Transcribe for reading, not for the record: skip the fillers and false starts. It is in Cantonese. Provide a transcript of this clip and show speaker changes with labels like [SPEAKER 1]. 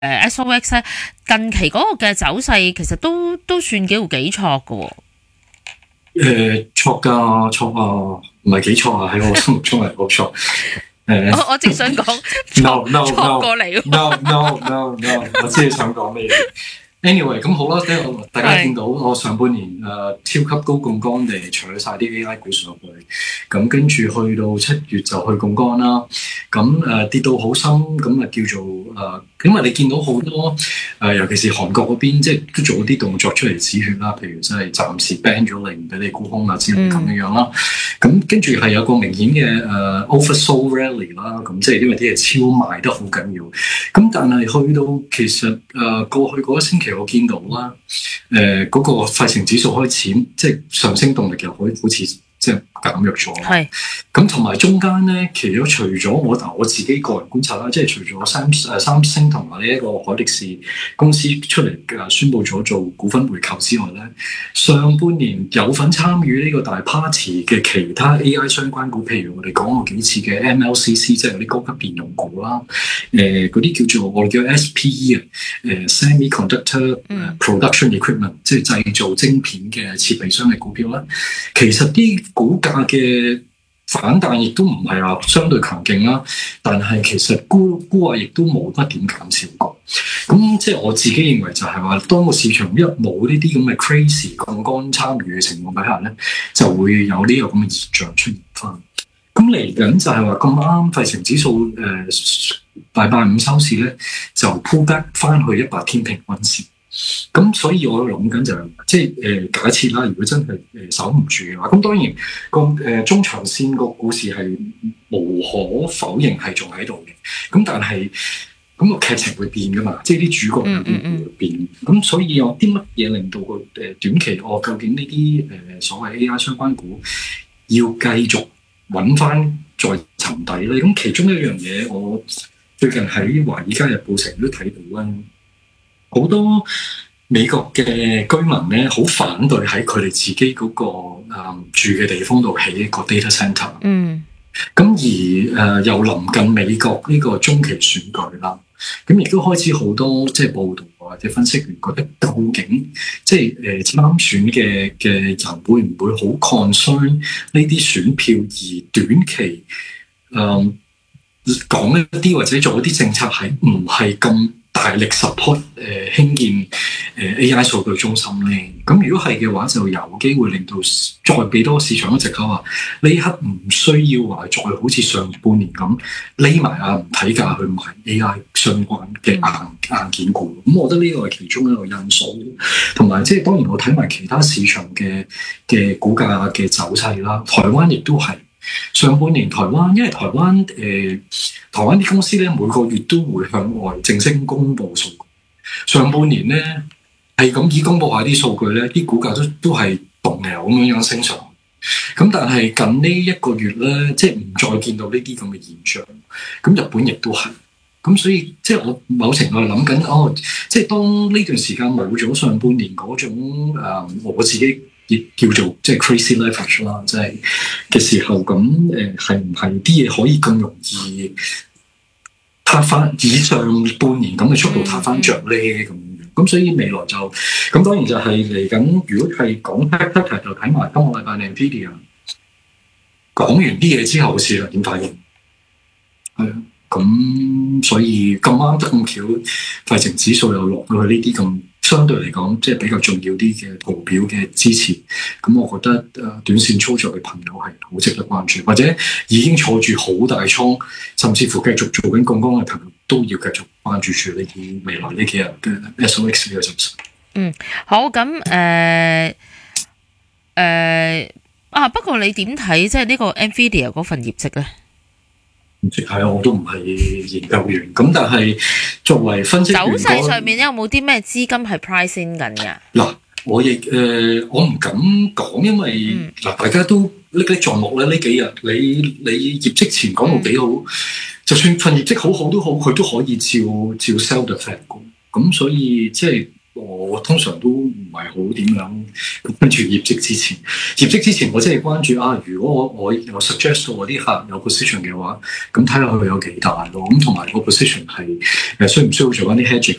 [SPEAKER 1] SOX 咧，近期嗰個嘅走勢其實都算幾錯㗎喎。
[SPEAKER 2] 錯啊，唔係幾錯啊，喺我心目中係好錯。
[SPEAKER 1] 我正想講錯過嚟。
[SPEAKER 2] No， 我知你想講咩嘢。Anyway， 咁好啦，大家見到我上半年超級高槓桿地搶晒啲 AI 股上去，咁跟住去到7月就去槓桿啦，咁跌到好深，咁叫做因為你見到好多尤其是韓國嗰邊，即係都做啲動作出嚟止血啦，譬如即係暫時 ban 咗你唔俾你沽空啊之類咁樣啦，咁跟住係有個明顯嘅oversold rally 啦，咁即係因為啲嘢超賣得好緊要，咁但係去到其實過去嗰一星期。我見到啦，嗰個費城指數開始即係上升動力又好似即係減弱咗。係。咁同埋中間咧，其實除咗我自己個人觀察啦，即係除咗三星同埋呢一個海力士公司出嚟宣布咗做股份回購之外咧，上半年有份參與呢個大 party 嘅其他 AI 相關股，譬如我哋講過幾次嘅 MLCC， 即係嗰啲高級電容股啦，嗰啲叫做我哋叫 SPE 啊，Semiconductor Production Equipment， 即係製造晶片嘅設備商嘅股票啦，其實啲股價嘅反彈亦都唔係話相對強勁啦，但係其實沽價亦都冇乜點減少過。咁即係我自己認為就係話，當個市場一冇呢啲咁嘅 crazy 槓桿參與嘅情況底下咧，就會有呢個咁嘅現象出現翻。咁嚟緊就係話咁啱，費城指數禮拜五收市咧就 pull back 翻去100天平均線。咁所以我諗緊就係即係假設啦，如果真係守唔住嘅話，咁當然個中長線個股市係無可否認係仲喺度嘅。咁但係咁個劇情會變噶嘛，即係啲主角有啲會變。咁所以有啲乜嘢令到個短期究竟呢啲所謂 AI 相關股要繼續揾翻再沉底咧？咁其中一樣嘢，我最近喺華爾街日報成日都睇到啦。好多美國嘅居民咧，好反對喺佢哋自己嗰個住嘅地方度起一個 data center。咁而又臨近美國呢個中期選舉啦，咁亦都開始好多即係報道或者分析員覺得，究竟即係參選嘅人會唔會好 concern 呢啲選票，而短期講一啲或者做一啲政策係唔係咁大力 support 興建AI 數據中心咧？咁如果係嘅話，就有機會令到再俾多市場一藉口話，呢刻唔需要話再好似上半年咁匿埋唔睇價去買 AI 相關嘅硬件股。咁我覺得呢個係其中一個因素，同埋即係當然我睇埋其他市場嘅股價嘅走勢啦。台灣亦都係上半年台灣，因為台灣啲公司咧每個月都會向外正式公布數據。上半年咧係咁以公布下啲數據咧，啲股價都係動牛咁樣升上。咁但係近呢一個月咧，即係唔再見到呢啲咁嘅現象。咁日本亦都係。咁所以即係我某程度係諗緊，即係當呢段時間冇咗上半年嗰種我自己亦叫做即係 crazy leverage 啦，即係嘅時候，咁係唔係啲嘢可以咁容易撻翻以上半年咁嘅速度撻翻着咧？咁所以未來就咁當然就係嚟緊。如果係講 tech 就睇埋今個禮拜 Nvidia 講完啲嘢之後嘅事啦，點反應？係啊，咁所以咁啱得咁巧，費城指數又落到去呢啲咁相對嚟講即係比較重要啲嘅圖表嘅支持。咁我覺得短線操作嘅朋友係好值得關注，或者已經坐住好大倉，甚至乎繼續做緊槓桿嘅朋友，都要繼續關注住呢啲未來呢幾日嘅 SOX 呢個走勢。
[SPEAKER 1] 好，咁不過你點睇即係呢個 Nvidia 嗰份業績咧？
[SPEAKER 2] 係啊，我都唔係研究員，咁但係作為分析員，
[SPEAKER 1] 走勢上面有冇啲咩資金係 price in 緊㗎？
[SPEAKER 2] 嗱，我唔敢講，因為大家都歷歷在目咧。呢幾日你業績前講到幾好，就算份業績好好都好，佢都可以照 sell the fat 股。咁所以即係我通常都唔係好點樣跟住業績之前，我即係關注如果我 suggest 到我啲客有 position 嘅話，咁睇下佢有幾大咯。咁同埋個 position 係需唔需要做翻啲 hedging